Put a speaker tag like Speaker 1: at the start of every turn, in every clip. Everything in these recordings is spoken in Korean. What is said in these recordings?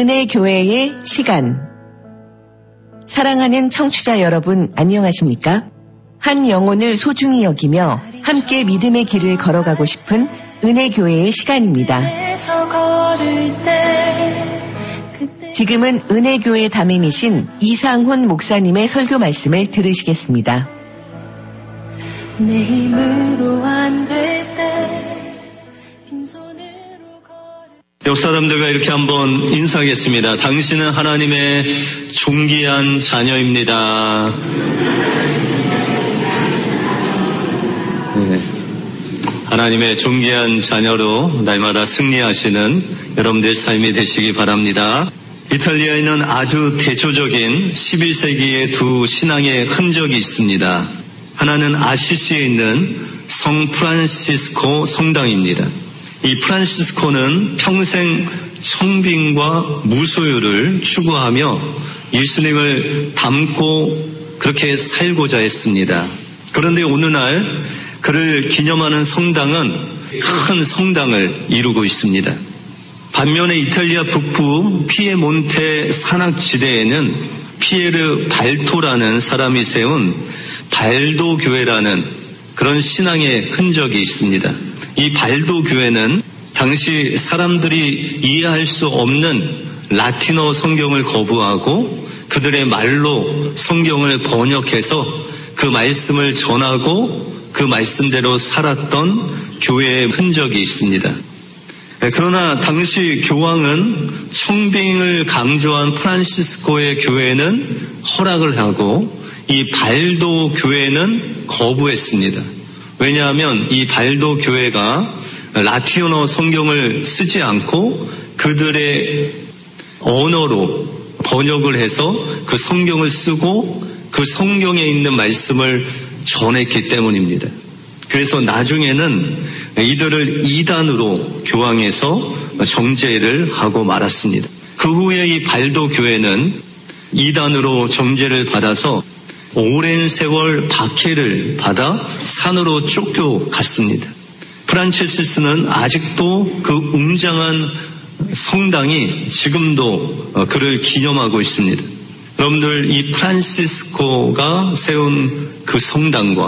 Speaker 1: 은혜교회의 시간. 사랑하는 청취자 여러분, 안녕하십니까? 한 영혼을 소중히 여기며 함께 믿음의 길을 걸어가고 싶은 은혜교회의 시간입니다. 지금은 은혜교회 담임이신 이상훈 목사님의 설교 말씀을 들으시겠습니다.
Speaker 2: 내 힘으로 안 될 때 빈손으로
Speaker 3: 역사람들과 이렇게 한번 인사하겠습니다. 당신은 하나님의 존귀한 자녀입니다. 네. 하나님의 존귀한 자녀로 날마다 승리하시는 여러분들의 삶이 되시기 바랍니다. 이탈리아에는 아주 대조적인 11세기의 두 신앙의 흔적이 있습니다. 하나는 아시시에 있는 성 프란시스코 성당입니다. 이 프란시스코는 평생 청빙과 무소유를 추구하며 예수님을 닮고 그렇게 살고자 했습니다. 그런데 어느 날 그를 기념하는 성당은 큰 성당을 이루고 있습니다. 반면에 이탈리아 북부 피에몬테 산악지대에는 피에르 발토라는 사람이 세운 발도 교회라는 그런 신앙의 흔적이 있습니다. 이 발도 교회는 당시 사람들이 이해할 수 없는 라틴어 성경을 거부하고 그들의 말로 성경을 번역해서 그 말씀을 전하고 그 말씀대로 살았던 교회의 흔적이 있습니다. 그러나 당시 교황은 청빙을 강조한 프란시스코의 교회는 허락을 하고 이 발도 교회는 거부했습니다. 왜냐하면 이 발도 교회가 라틴어 성경을 쓰지 않고 그들의 언어로 번역을 해서 그 성경을 쓰고 그 성경에 있는 말씀을 전했기 때문입니다. 그래서 나중에는 이들을 이단으로 교황에서 정죄를 하고 말았습니다. 그 후에 이 발도 교회는 이단으로 정죄를 받아서 오랜 세월 박해를 받아 산으로 쫓겨갔습니다. 프란체시스는 아직도 그 웅장한 성당이 지금도 그를 기념하고 있습니다. 여러분들, 이 프란시스코가 세운 그 성당과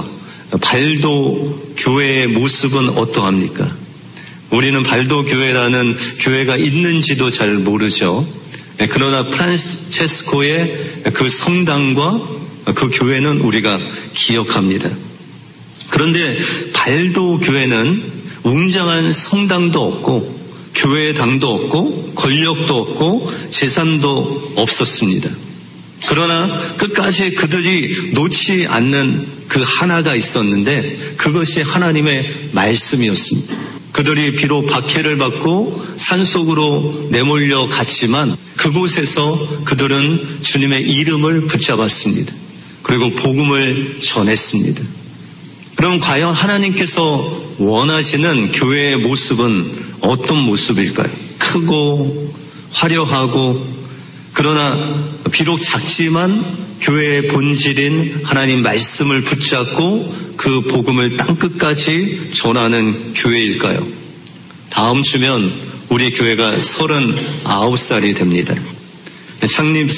Speaker 3: 발도 교회의 모습은 어떠합니까? 우리는 발도 교회라는 교회가 있는지도 잘 모르죠. 그러나 프란체스코의 그 성당과 그 교회는 우리가 기억합니다. 그런데 발도 교회는 웅장한 성당도 없고 교회당도 없고 권력도 없고 재산도 없었습니다. 그러나 끝까지 그들이 놓지 않는 그 하나가 있었는데 그것이 하나님의 말씀이었습니다. 그들이 비록 박해를 받고 산속으로 내몰려 갔지만 그곳에서 그들은 주님의 이름을 붙잡았습니다. 그리고 복음을 전했습니다. 그럼 과연 하나님께서 원하시는 교회의 모습은 어떤 모습일까요? 크고 화려하고 그러나 비록 작지만 교회의 본질인 하나님 말씀을 붙잡고 그 복음을 땅끝까지 전하는 교회일까요? 다음 주면 우리 교회가 39살이 됩니다. 창립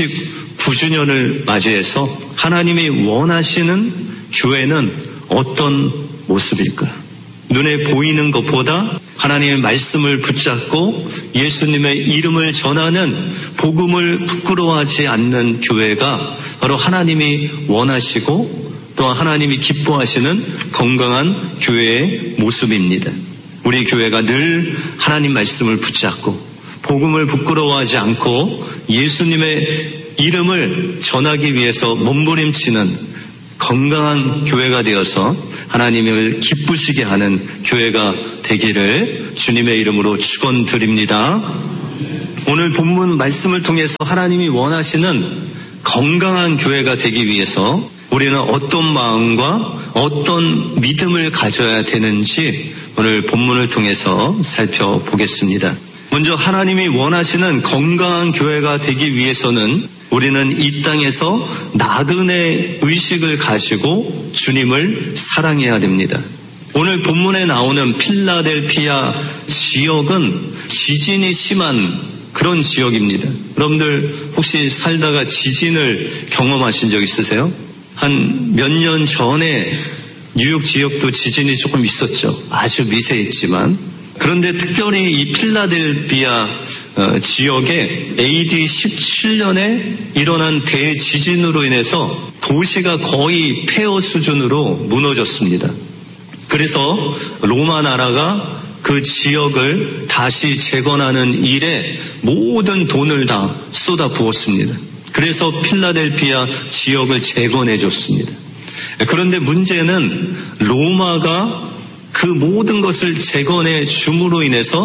Speaker 3: 39주년을 맞이해서 하나님이 원하시는 교회는 어떤 모습일까요? 눈에 보이는 것보다 하나님의 말씀을 붙잡고 예수님의 이름을 전하는 복음을 부끄러워하지 않는 교회가 바로 하나님이 원하시고 또 하나님이 기뻐하시는 건강한 교회의 모습입니다. 우리 교회가 늘 하나님 말씀을 붙잡고 복음을 부끄러워하지 않고 예수님의 이름을 전하기 위해서 몸부림치는 건강한 교회가 되어서 하나님을 기쁘시게 하는 교회가 되기를 주님의 이름으로 축원드립니다. 오늘 본문 말씀을 통해서 하나님이 원하시는 건강한 교회가 되기 위해서 우리는 어떤 마음과 어떤 믿음을 가져야 되는지 오늘 본문을 통해서 살펴보겠습니다. 먼저 하나님이 원하시는 건강한 교회가 되기 위해서는 우리는 이 땅에서 나그네 의식을 가지고 주님을 사랑해야 됩니다. 오늘 본문에 나오는 필라델피아 지역은 지진이 심한 그런 지역입니다. 여러분들 혹시 살다가 지진을 경험하신 적 있으세요? 한 몇 년 전에 뉴욕 지역도 지진이 조금 있었죠. 아주 미세했지만. 그런데 특별히 이 필라델피아 지역에 AD 17년에 일어난 대지진으로 인해서 도시가 거의 폐허 수준으로 무너졌습니다. 그래서 로마 나라가 그 지역을 다시 재건하는 일에 모든 돈을 다 쏟아 부었습니다. 그래서 필라델피아 지역을 재건해 줬습니다. 그런데 문제는 로마가 그 모든 것을 재건해 줌으로 인해서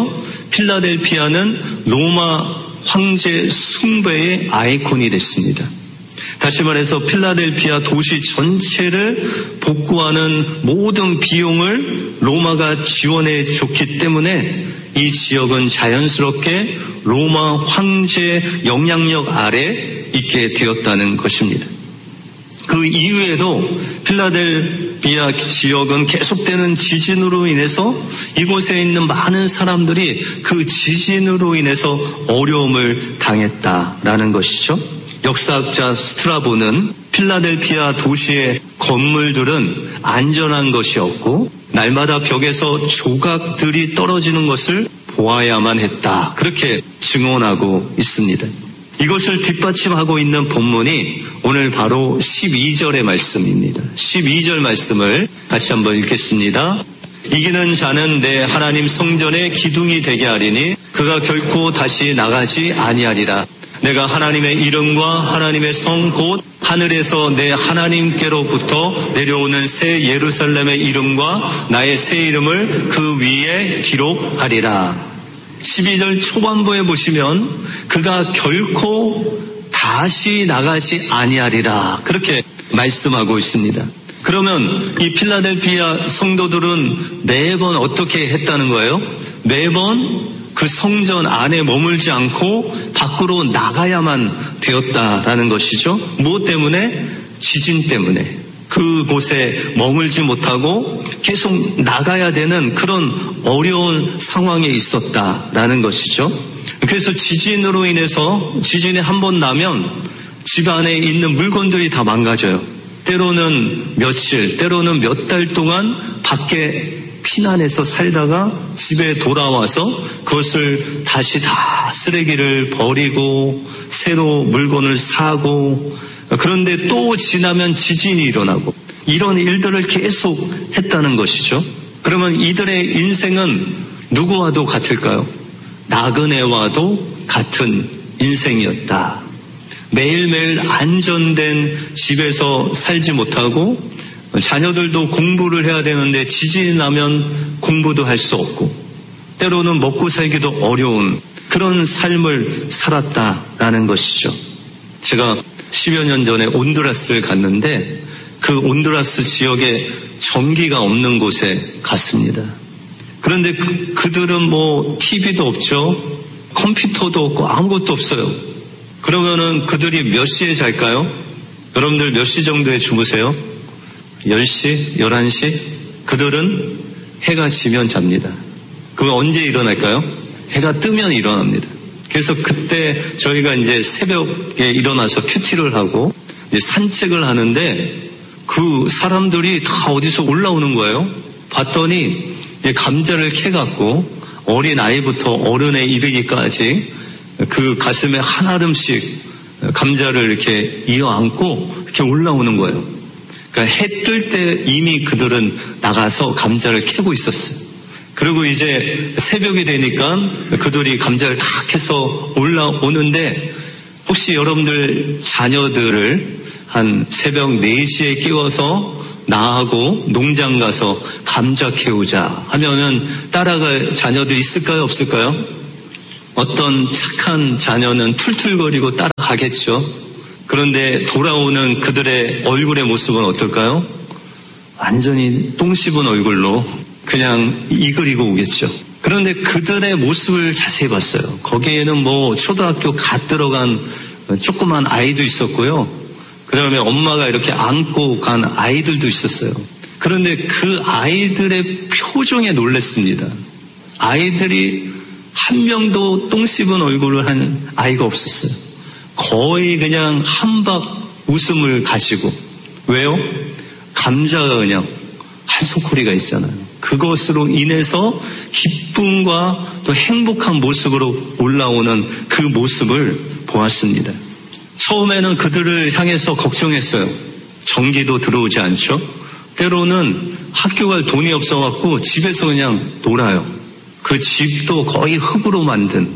Speaker 3: 필라델피아는 로마 황제 숭배의 아이콘이 됐습니다. 다시 말해서 필라델피아 도시 전체를 복구하는 모든 비용을 로마가 지원해 줬기 때문에 이 지역은 자연스럽게 로마 황제 영향력 아래 있게 되었다는 것입니다. 그 이후에도 필라델피아 지역은 계속되는 지진으로 인해서 이곳에 있는 많은 사람들이 그 지진으로 인해서 어려움을 당했다라는 것이죠. 역사학자 스트라보는 필라델피아 도시의 건물들은 안전한 것이었고 날마다 벽에서 조각들이 떨어지는 것을 보아야만 했다. 그렇게 증언하고 있습니다. 이것을 뒷받침하고 있는 본문이 오늘 바로 12절의 말씀입니다. 12절 말씀을 다시 한번 읽겠습니다. 이기는 자는 내 하나님 성전의 기둥이 되게 하리니 그가 결코 다시 나가지 아니하리라. 내가 하나님의 이름과 하나님의 성 곧 하늘에서 내 하나님께로부터 내려오는 새 예루살렘의 이름과 나의 새 이름을 그 위에 기록하리라. 12절 초반부에 보시면 그가 결코 다시 나가지 아니하리라. 그렇게 말씀하고 있습니다. 그러면 이 필라델피아 성도들은 매번 어떻게 했다는 거예요? 매번 그 성전 안에 머물지 않고 밖으로 나가야만 되었다라는 것이죠. 무엇 때문에? 지진 때문에. 그곳에 머물지 못하고 계속 나가야 되는 그런 어려운 상황에 있었다라는 것이죠. 그래서 지진으로 인해서 지진이 한번 나면 집 안에 있는 물건들이 다 망가져요. 때로는 며칠, 때로는 몇 달 동안 밖에 피난해서 살다가 집에 돌아와서 그것을 다시 다 쓰레기를 버리고 새로 물건을 사고 그런데 또 지나면 지진이 일어나고 이런 일들을 계속 했다는 것이죠. 그러면 이들의 인생은 누구와도 같을까요? 나그네와도 같은 인생이었다. 매일매일 안전된 집에서 살지 못하고 자녀들도 공부를 해야 되는데 지진이 나면 공부도 할 수 없고 때로는 먹고 살기도 어려운 그런 삶을 살았다라는 것이죠. 제가 10여 년 전에 온두라스를 갔는데 그 온두라스 지역에 전기가 없는 곳에 갔습니다. 그런데 그들은 뭐 TV도 없죠. 컴퓨터도 없고 아무것도 없어요. 그러면은 그들이 몇 시에 잘까요? 여러분들 몇 시 정도에 주무세요? 10시? 11시? 그들은 해가 지면 잡니다. 그럼 언제 일어날까요? 해가 뜨면 일어납니다. 그래서 그때 저희가 이제 새벽에 일어나서 큐티를 하고 이제 산책을 하는데 그 사람들이 다 어디서 올라오는 거예요. 봤더니 이제 감자를 캐갖고 어린 아이부터 어른에 이르기까지 그 가슴에 한 알음씩 감자를 이렇게 이어안고 이렇게 올라오는 거예요. 그러니까 해 뜰 때 이미 그들은 나가서 감자를 캐고 있었어요. 그리고 이제 새벽이 되니까 그들이 감자를 다 캐서 올라오는데 혹시 여러분들 자녀들을 한 새벽 4시에 깨워서 나하고 농장 가서 감자 캐우자 하면은 따라갈 자녀도 있을까요? 없을까요? 어떤 착한 자녀는 툴툴거리고 따라가겠죠. 그런데 돌아오는 그들의 얼굴의 모습은 어떨까요? 완전히 똥 씹은 얼굴로 그냥 이그리고 오겠죠. 그런데 그들의 모습을 자세히 봤어요. 거기에는 뭐 초등학교 갓 들어간 조그만 아이도 있었고요. 그 다음에 엄마가 이렇게 안고 간 아이들도 있었어요. 그런데 그 아이들의 표정에 놀랐습니다. 아이들이 한 명도 똥 씹은 얼굴을 한 아이가 없었어요. 거의 그냥 한박 웃음을 가지고. 왜요? 감자가 그냥 한 소쿠리가 있잖아요. 그것으로 인해서 기쁨과 또 행복한 모습으로 올라오는 그 모습을 보았습니다. 처음에는 그들을 향해서 걱정했어요. 전기도 들어오지 않죠. 때로는 학교 갈 돈이 없어갖고 집에서 그냥 놀아요. 그 집도 거의 흙으로 만든.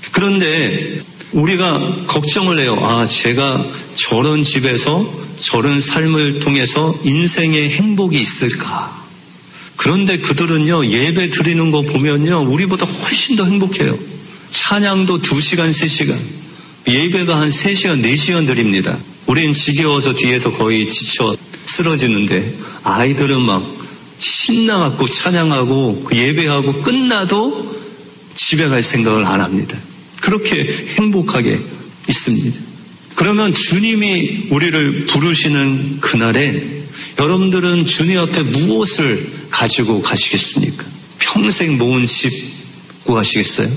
Speaker 3: 그런데 우리가 걱정을 해요. 제가 저런 집에서 저런 삶을 통해서 인생의 행복이 있을까? 그런데 그들은요, 예배 드리는 거 보면요, 우리보다 훨씬 더 행복해요. 찬양도 2시간, 3시간. 예배가 한 3시간, 4시간 드립니다. 우린 지겨워서 뒤에서 거의 지쳐 쓰러지는데, 아이들은 막 신나갖고 찬양하고 예배하고 끝나도 집에 갈 생각을 안 합니다. 그렇게 행복하게 있습니다. 그러면 주님이 우리를 부르시는 그날에 여러분들은 주님 앞에 무엇을 가지고 가시겠습니까? 평생 모은 집 구하시겠어요?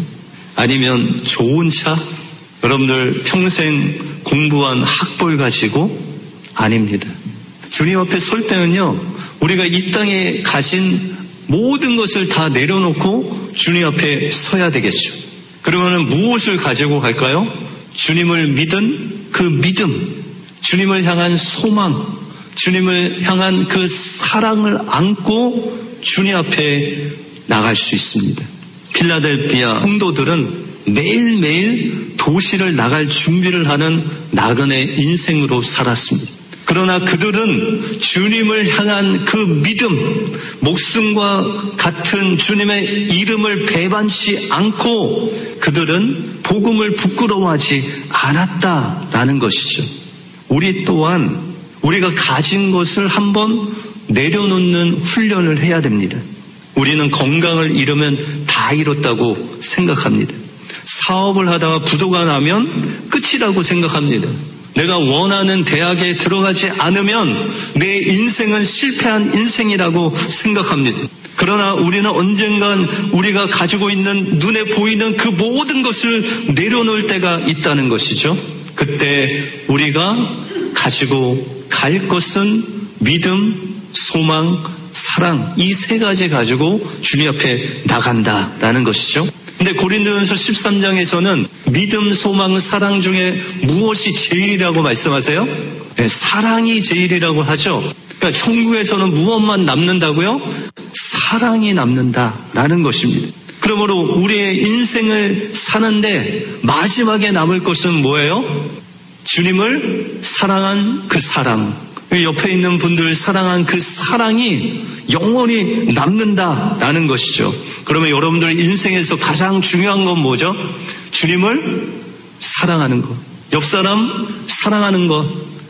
Speaker 3: 아니면 좋은 차? 여러분들 평생 공부한 학벌 가지고? 아닙니다. 주님 앞에 설 때는요, 우리가 이 땅에 가진 모든 것을 다 내려놓고 주님 앞에 서야 되겠죠. 그러면 무엇을 가지고 갈까요? 주님을 믿은 그 믿음, 주님을 향한 소망, 주님을 향한 그 사랑을 안고 주님 앞에 나갈 수 있습니다. 필라델피아 성도들은 매일매일 도시를 나갈 준비를 하는 나그네 인생으로 살았습니다. 그러나 그들은 주님을 향한 그 믿음, 목숨과 같은 주님의 이름을 배반치 않고 그들은 복음을 부끄러워하지 않았다라는 것이죠. 우리 또한 우리가 가진 것을 한번 내려놓는 훈련을 해야 됩니다. 우리는 건강을 잃으면 다 잃었다고 생각합니다. 사업을 하다가 부도가 나면 끝이라고 생각합니다. 내가 원하는 대학에 들어가지 않으면 내 인생은 실패한 인생이라고 생각합니다. 그러나 우리는 언젠간 우리가 가지고 있는 눈에 보이는 그 모든 것을 내려놓을 때가 있다는 것이죠. 그때 우리가 가지고 갈 것은 믿음, 소망, 사랑, 이 3가지 가지고 주님 앞에 나간다라는 것이죠. 근데 고린도전서 13장에서는 믿음, 소망, 사랑 중에 무엇이 제일이라고 말씀하세요? 네, 사랑이 제일이라고 하죠. 그러니까 천국에서는 무엇만 남는다고요? 사랑이 남는다라는 것입니다. 그러므로 우리의 인생을 사는데 마지막에 남을 것은 뭐예요? 주님을 사랑한 그 사랑. 옆에 있는 분들 사랑한 그 사랑이 영원히 남는다라는 것이죠. 그러면 여러분들 인생에서 가장 중요한 건 뭐죠? 주님을 사랑하는 것, 옆 사람 사랑하는 것,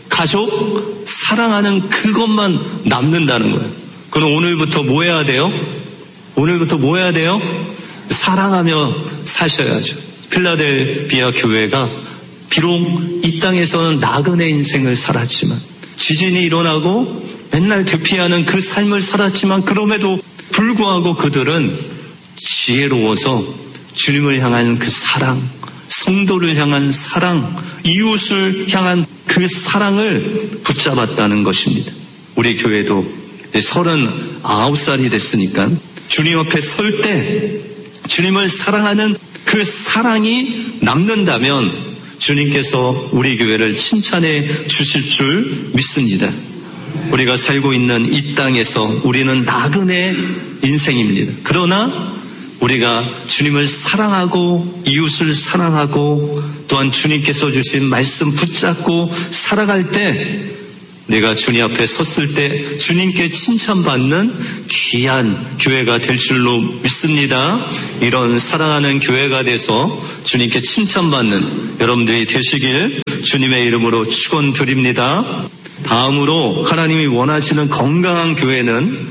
Speaker 3: 가족 사랑하는 그것만 남는다는 거예요. 그럼 오늘부터 뭐 해야 돼요? 오늘부터 뭐 해야 돼요? 사랑하며 사셔야죠. 필라델피아 교회가 비록 이 땅에서는 나그네 인생을 살았지만, 지진이 일어나고 맨날 대피하는 그 삶을 살았지만, 그럼에도 불구하고 그들은 지혜로워서 주님을 향한 그 사랑, 성도를 향한 사랑, 이웃을 향한 그 사랑을 붙잡았다는 것입니다. 우리 교회도 39살이 됐으니까 주님 앞에 설 때 주님을 사랑하는 그 사랑이 남는다면 주님께서 우리 교회를 칭찬해 주실 줄 믿습니다. 우리가 살고 있는 이 땅에서 우리는 나그네 인생입니다. 그러나 우리가 주님을 사랑하고 이웃을 사랑하고 또한 주님께서 주신 말씀 붙잡고 살아갈 때, 내가 주님 앞에 섰을 때 주님께 칭찬받는 귀한 교회가 될 줄로 믿습니다. 이런 사랑하는 교회가 돼서 주님께 칭찬받는 여러분들이 되시길 주님의 이름으로 축원드립니다. 다음으로 하나님이 원하시는 건강한 교회는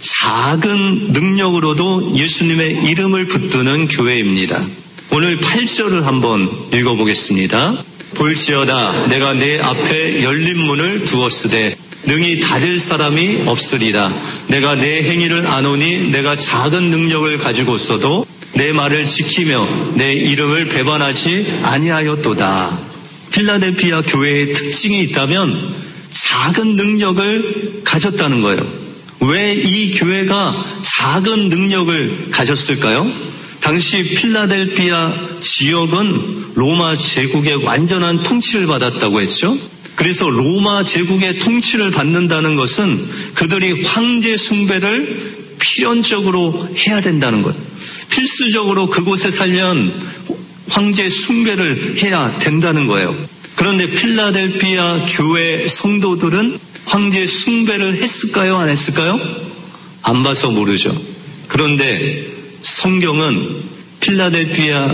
Speaker 3: 작은 능력으로도 예수님의 이름을 붙드는 교회입니다. 오늘 8절을 한번 읽어보겠습니다. 볼지어다 내가 내 앞에 열린 문을 두었으되 능히 닫을 사람이 없으리라. 내가 내 행위를 아노니 내가 작은 능력을 가지고 있어도 내 말을 지키며 내 이름을 배반하지 아니하였도다. 필라델피아 교회의 특징이 있다면 작은 능력을 가졌다는 거예요. 왜 이 교회가 작은 능력을 가졌을까요? 당시 필라델피아 지역은 로마 제국의 완전한 통치를 받았다고 했죠. 그래서 로마 제국의 통치를 받는다는 것은 그들이 황제 숭배를 필연적으로 해야 된다는 것. 필수적으로 그곳에 살면 황제 숭배를 해야 된다는 거예요. 그런데 필라델피아 교회 성도들은 황제 숭배를 했을까요? 안 했을까요? 안 봐서 모르죠. 그런데 성경은 필라델피아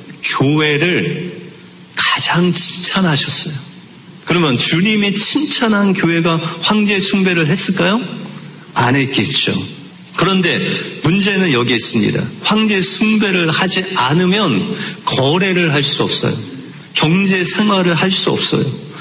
Speaker 3: 교회를 가장 칭찬하셨어요. 그러면 주님이 칭찬한 교회가 황제 숭배를 했을까요? 안 했겠죠. 그런데 문제는 여기 있습니다. 황제 숭배를 하지 않으면 거래를 할 수 없어요. 경제 생활을 할 수 없어요.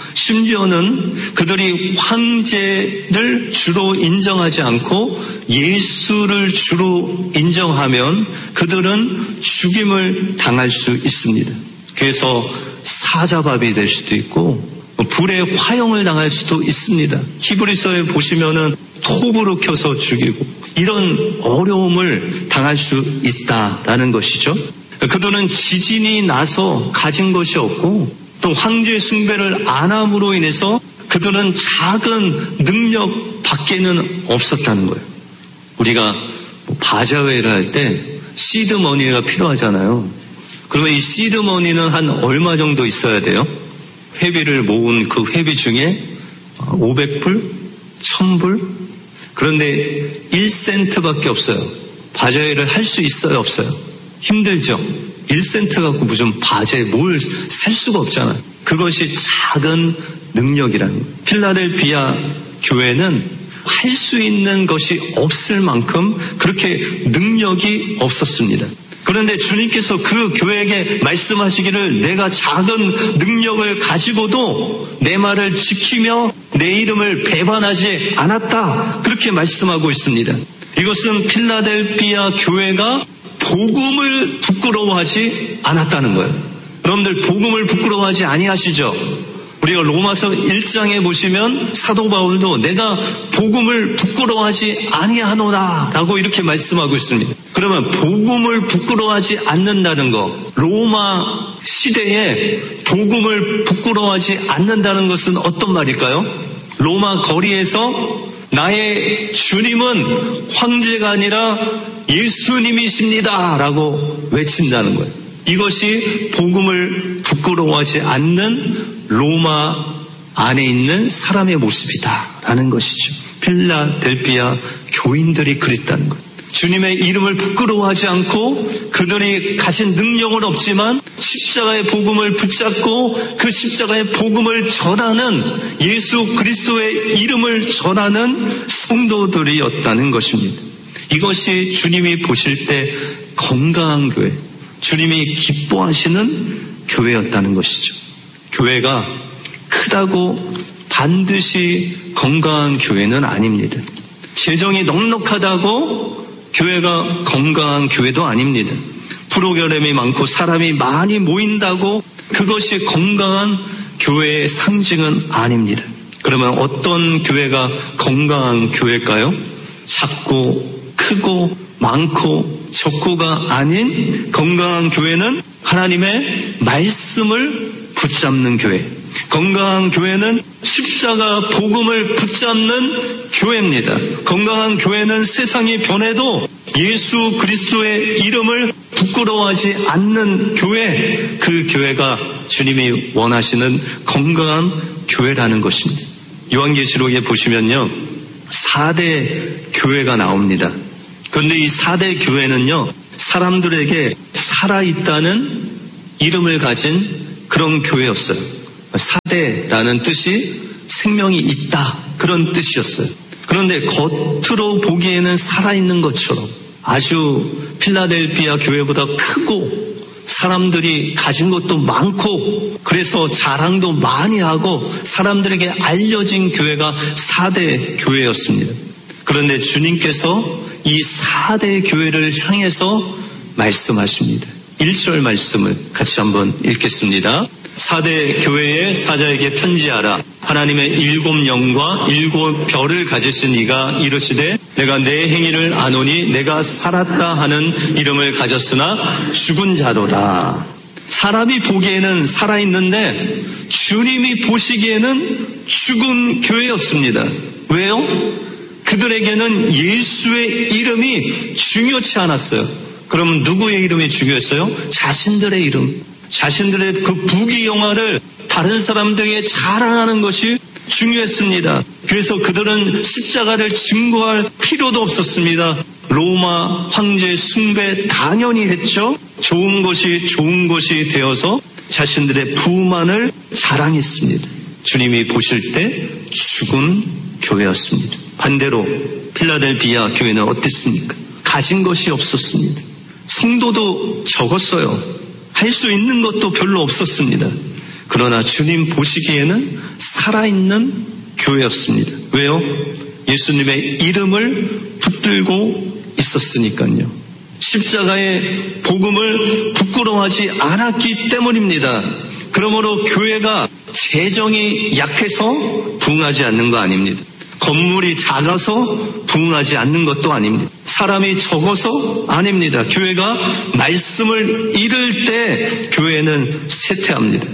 Speaker 3: 심지어는 그들이 황제를 주로 인정하지 않고 예수를 주로 인정하면 그들은 죽임을 당할 수 있습니다. 그래서 사자밥이 될 수도 있고 불의 화형을 당할 수도 있습니다. 히브리서에 보시면은 톱으로 켜서 죽이고 이런 어려움을 당할 수 있다라는 것이죠. 그들은 지진이 나서 가진 것이 없고 또 황제 숭배를 안 함으로 인해서 그들은 작은 능력 밖에는 없었다는 거예요. 우리가 바자회를 할 때 시드머니가 필요하잖아요. 그러면 이 시드머니는 한 얼마 정도 있어야 돼요? 회비를 모은 그 회비 중에 500불? 1000불? 그런데 1센트밖에 없어요. 바자회를 할 수 있어요? 없어요? 힘들죠? 1센트 갖고 무슨 바자회 뭘 살 수가 없잖아요. 그것이 작은 능력이라는 거예요. 필라델피아 교회는 할 수 있는 것이 없을 만큼 그렇게 능력이 없었습니다. 그런데 주님께서 그 교회에게 말씀하시기를 내가 작은 능력을 가지고도 내 말을 지키며 내 이름을 배반하지 않았다. 그렇게 말씀하고 있습니다. 이것은 필라델피아 교회가 복음을 부끄러워하지 않았다는 거예요. 여러분들 복음을 부끄러워하지 아니하시죠? 우리가 로마서 1장에 보시면 사도 바울도 내가 복음을 부끄러워하지 아니하노라 라고 이렇게 말씀하고 있습니다. 그러면 복음을 부끄러워하지 않는다는 거, 로마 시대에 복음을 부끄러워하지 않는다는 것은 어떤 말일까요? 로마 거리에서 나의 주님은 황제가 아니라 예수님이십니다 라고 외친다는 거예요. 이것이 복음을 부끄러워하지 않는 로마 안에 있는 사람의 모습이다 라는 것이죠. 필라델피아 교인들이 그랬다는 것. 주님의 이름을 부끄러워하지 않고 그들이 가진 능력은 없지만 십자가의 복음을 붙잡고 그 십자가의 복음을 전하는 예수 그리스도의 이름을 전하는 성도들이었다는 것입니다. 이것이 주님이 보실 때 건강한 교회, 주님이 기뻐하시는 교회였다는 것이죠. 교회가 크다고 반드시 건강한 교회는 아닙니다. 재정이 넉넉하다고 교회가 건강한 교회도 아닙니다. 프로그램이 많고 사람이 많이 모인다고 그것이 건강한 교회의 상징은 아닙니다. 그러면 어떤 교회가 건강한 교회일까요? 작고 크고 많고 적고가 아닌 건강한 교회는 하나님의 말씀을 붙잡는 교회. 건강한 교회는 십자가 복음을 붙잡는 교회입니다. 건강한 교회는 세상이 변해도 예수 그리스도의 이름을 부끄러워하지 않는 교회, 그 교회가 주님이 원하시는 건강한 교회라는 것입니다. 요한계시록에 보시면요 4대 교회가 나옵니다. 그런데 이 4대 교회는요 사람들에게 살아있다는 이름을 가진 그런 교회였어요. 사대라는 뜻이 생명이 있다 그런 뜻이었어요. 그런데 겉으로 보기에는 살아있는 것처럼 아주 필라델피아 교회보다 크고 사람들이 가진 것도 많고 그래서 자랑도 많이 하고 사람들에게 알려진 교회가 4대 교회였습니다. 그런데 주님께서 이 4대 교회를 향해서 말씀하십니다. 1절 말씀을 같이 한번 읽겠습니다. 4대 교회의 사자에게 편지하라. 하나님의 7 영과 7 별을 가지신 이가 이르시되 내가 내 행위를 아노니 내가 살았다 하는 이름을 가졌으나 죽은 자로라. 사람이 보기에는 살아있는데 주님이 보시기에는 죽은 교회였습니다. 왜요? 그들에게는 예수의 이름이 중요치 않았어요. 그럼 누구의 이름이 중요했어요? 자신들의 이름, 자신들의 그 부귀영화를 다른 사람들에게 자랑하는 것이 중요했습니다. 그래서 그들은 십자가를 증거할 필요도 없었습니다. 로마 황제 숭배 당연히 했죠. 좋은 것이 되어서 자신들의 부만을 자랑했습니다. 주님이 보실 때 죽은 교회였습니다. 반대로 필라델비아 교회는 어땠습니까? 가진 것이 없었습니다. 성도도 적었어요. 할 수 있는 것도 별로 없었습니다. 그러나 주님 보시기에는 살아있는 교회였습니다. 왜요? 예수님의 이름을 붙들고 있었으니까요. 십자가의 복음을 부끄러워하지 않았기 때문입니다. 그러므로 교회가 재정이 약해서 부흥하지 않는 거 아닙니다. 건물이 작아서 부흥하지 않는 것도 아닙니다. 사람이 적어서 아닙니다. 교회가 말씀을 잃을 때 교회는 쇠퇴합니다.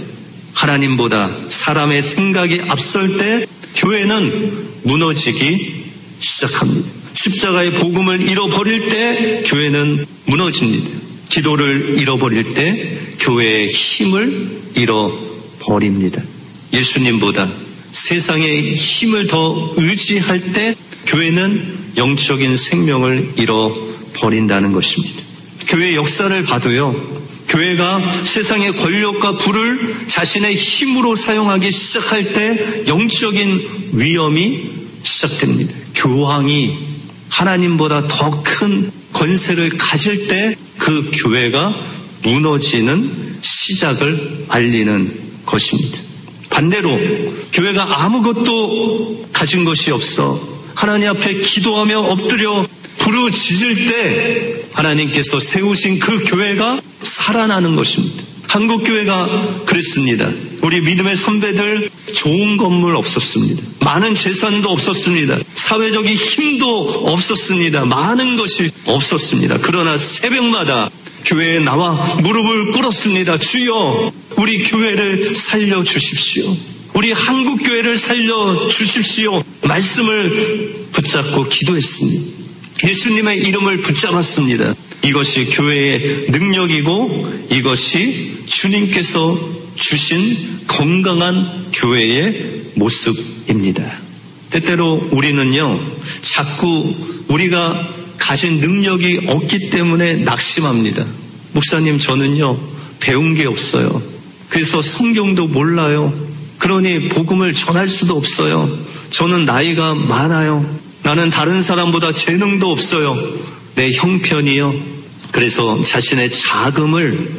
Speaker 3: 하나님보다 사람의 생각이 앞설 때 교회는 무너지기 시작합니다. 십자가의 복음을 잃어버릴 때 교회는 무너집니다. 기도를 잃어버릴 때 교회의 힘을 잃어버립니다. 예수님보다 세상의 힘을 더 의지할 때 교회는 영적인 생명을 잃어버린다는 것입니다. 교회 역사를 봐도요. 교회가 세상의 권력과 부를 자신의 힘으로 사용하기 시작할 때 영적인 위험이 시작됩니다. 교황이 하나님보다 더 큰 권세를 가질 때 그 교회가 무너지는 시작을 알리는 것입니다. 반대로 교회가 아무것도 가진 것이 없어 하나님 앞에 기도하며 엎드려 부르짖을 때 하나님께서 세우신 그 교회가 살아나는 것입니다. 한국 교회가 그랬습니다. 우리 믿음의 선배들 좋은 건물 없었습니다. 많은 재산도 없었습니다. 사회적인 힘도 없었습니다. 많은 것이 없었습니다. 그러나 새벽마다 교회에 나와 무릎을 꿇었습니다. 주여, 우리 교회를 살려주십시오. 우리 한국 교회를 살려주십시오. 말씀을 붙잡고 기도했습니다. 예수님의 이름을 붙잡았습니다. 이것이 교회의 능력이고 이것이 주님께서 주신 건강한 교회의 모습입니다. 때때로 우리는요, 자꾸 우리가 가진 능력이 없기 때문에 낙심합니다. 목사님, 저는요, 배운 게 없어요. 그래서 성경도 몰라요. 그러니 복음을 전할 수도 없어요. 저는 나이가 많아요. 나는 다른 사람보다 재능도 없어요. 내 형편이요. 그래서 자신의 자금을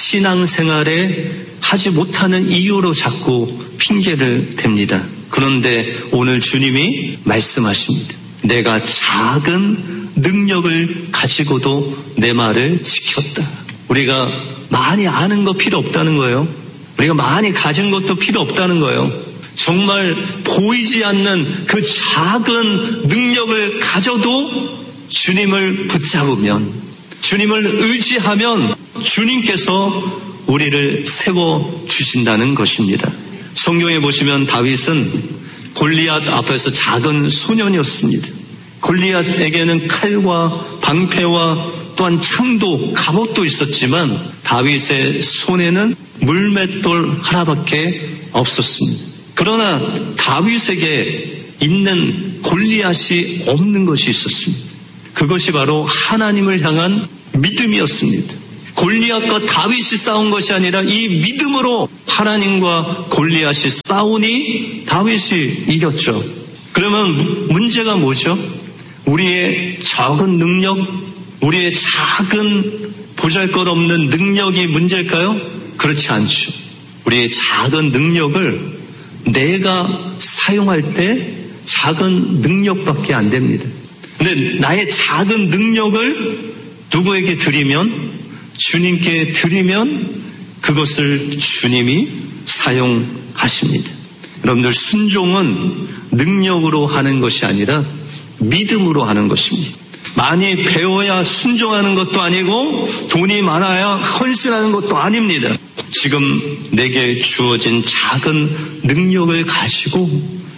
Speaker 3: 신앙생활에 하지 못하는 이유로 자꾸 핑계를 댑니다. 그런데 오늘 주님이 말씀하십니다. 내가 작은 능력을 가지고도 내 말을 지켰다. 우리가 많이 아는 거 필요 없다는 거예요. 우리가 많이 가진 것도 필요 없다는 거예요. 정말 보이지 않는 그 작은 능력을 가져도 주님을 붙잡으면, 주님을 의지하면 주님께서 우리를 세워주신다는 것입니다. 성경에 보시면 다윗은 골리앗 앞에서 작은 소년이었습니다. 골리앗에게는 칼과 방패와 또한 창도 갑옷도 있었지만 다윗의 손에는 물맷돌 하나밖에 없었습니다. 그러나 다윗에게 있는 골리앗이 없는 것이 있었습니다. 그것이 바로 하나님을 향한 믿음이었습니다. 골리앗과 다윗이 싸운 것이 아니라 이 믿음으로 하나님과 골리앗이 싸우니 다윗이 이겼죠. 그러면 문제가 뭐죠? 우리의 적은 능력, 우리의 작은 보잘것없는 능력이 문제일까요? 그렇지 않죠. 우리의 작은 능력을 내가 사용할 때 작은 능력밖에 안 됩니다. 근데 나의 작은 능력을 누구에게 드리면, 주님께 드리면 그것을 주님이 사용하십니다. 여러분들, 순종은 능력으로 하는 것이 아니라 믿음으로 하는 것입니다. 많이 배워야 순종하는 것도 아니고 돈이 많아야 헌신하는 것도 아닙니다. 지금 내게 주어진 작은 능력을 가지고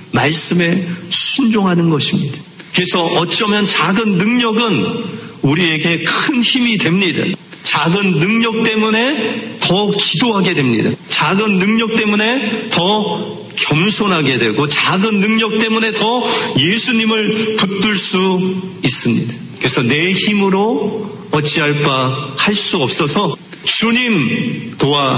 Speaker 3: 말씀에 순종하는 것입니다. 그래서 어쩌면 작은 능력은 우리에게 큰 힘이 됩니다. 작은 능력 때문에 더 기도하게 됩니다. 작은 능력 때문에 더 겸손하게 되고, 작은 능력 때문에 더 예수님을 붙들 수 있습니다. 그래서 내 힘으로 어찌할 바 할 수 없어서 주님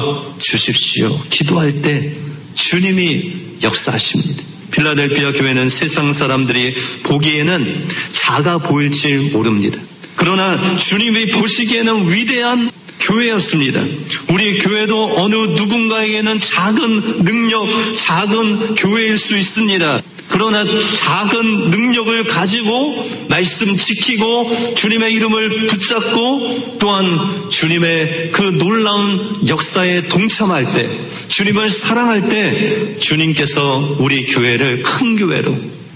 Speaker 3: 도와주십시오. 기도할 때 주님이 역사하십니다. 필라델피아 교회는 세상 사람들이 보기에는 작아 보일지 모릅니다. 그러나 주님이 보시기에는 위대한 교회였습니다. 우리 교회도 어느 누군가에게는 작은 능력, 작은 교회일 수 있습니다. 그러나 작은 능력을 가지고 말씀 지키고 주님의 이름을 붙잡고 또한 주님의 그 놀라운 역사에 동참할 때, 주님을 사랑할 때 주님께서 우리 교회를 큰 교회로,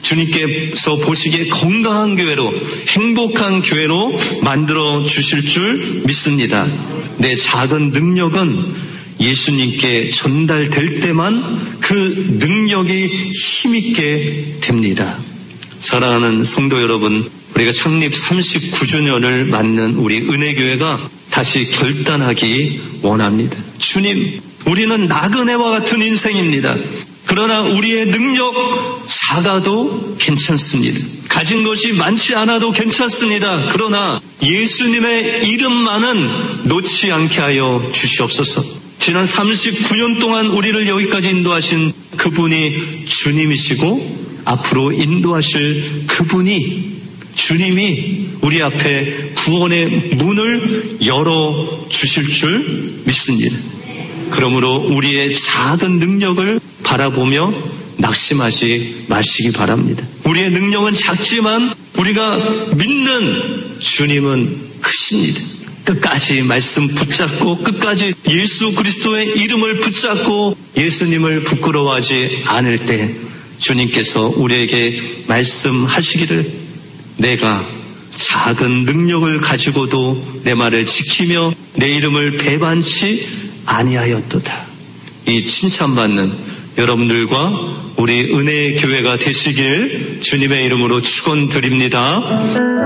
Speaker 3: 주님께서 보시기에 건강한 교회로, 행복한 교회로 만들어 주실 줄 믿습니다. 내 작은 능력은 예수님께 전달될 때만 그 능력이 힘있게 됩니다. 사랑하는 성도 여러분, 우리가 창립 39주년을 맞는 우리 은혜교회가 다시 결단하기 원합니다. 주님, 우리는 나그네와 같은 인생입니다. 그러나 우리의 능력 작아도 괜찮습니다. 가진 것이 많지 않아도 괜찮습니다. 그러나 예수님의 이름만은 놓지 않게 하여 주시옵소서. 지난 39년 동안 우리를 여기까지 인도하신 그분이 주님이시고, 앞으로 인도하실 그분이, 주님이 우리 앞에 구원의 문을 열어주실 줄 믿습니다. 그러므로 우리의 작은 능력을 바라보며 낙심하지 마시기 바랍니다. 우리의 능력은 작지만 우리가 믿는 주님은 크십니다. 끝까지 말씀 붙잡고, 끝까지 예수 그리스도의 이름을 붙잡고 예수님을 부끄러워하지 않을 때 주님께서 우리에게 말씀하시기를, 내가 작은 능력을 가지고도 내 말을 지키며 내 이름을 배반치 아니하였도다. 이 칭찬받는 여러분들과 우리 은혜의 교회가 되시길 주님의 이름으로 축원드립니다.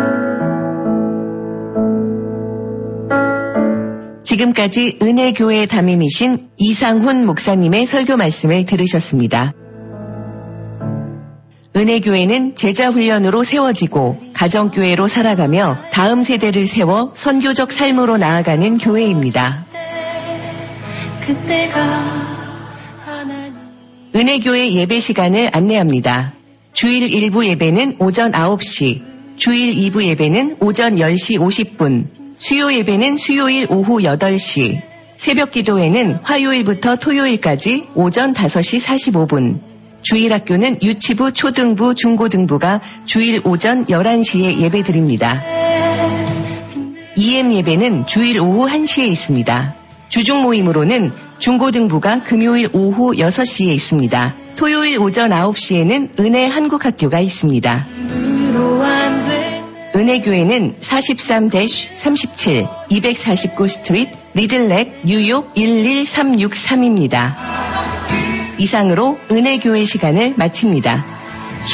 Speaker 1: 지금까지 은혜교회 담임이신 이상훈 목사님의 설교 말씀을 들으셨습니다. 은혜교회는 제자훈련으로 세워지고 가정교회로 살아가며 다음 세대를 세워 선교적 삶으로 나아가는 교회입니다. 은혜교회 예배 시간을 안내합니다. 주일 1부 예배는 오전 9시, 주일 2부 예배는 오전 10시 50분, 수요 예배는 수요일 오후 8시, 새벽 기도회는 화요일부터 토요일까지 오전 5시 45분, 주일 학교는 유치부, 초등부, 중고등부가 주일 오전 11시에 예배 드립니다. EM 예배는 주일 오후 1시에 있습니다. 주중 모임으로는 중고등부가 금요일 오후 6시에 있습니다. 토요일 오전 9시에는 은혜 한국학교가 있습니다. 은혜교회는 43-37 249 스트리트 리들렉 뉴욕 11363입니다. 이상으로 은혜교회 시간을 마칩니다.